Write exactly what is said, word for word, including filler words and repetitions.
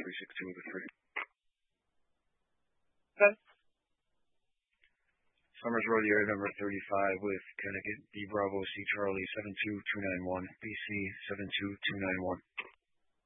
three six two over three. Okay. Summers Road, area number thirty-five with Connecticut, B Bravo, C Charlie, seven two two nine one, B C seven two two nine one.